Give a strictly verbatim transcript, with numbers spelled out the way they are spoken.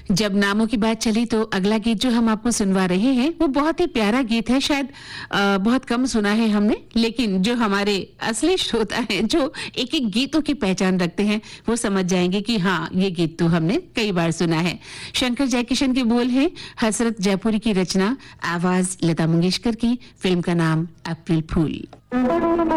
जब नामों की बात चली तो अगला गीत जो हम आपको सुनवा रहे हैं वो बहुत ही प्यारा गीत है। शायद आ, बहुत कम सुना है हमने, लेकिन जो हमारे असली श्रोता हैं जो एक एक गीतों की पहचान रखते हैं वो समझ जाएंगे कि हाँ, ये गीत तो हमने कई बार सुना है। शंकर जयकिशन के बोल हैं, हसरत जयपुरी की रचना, आवाज लता मंगेशकर की, फिल्म का नाम अप्रैल फूल।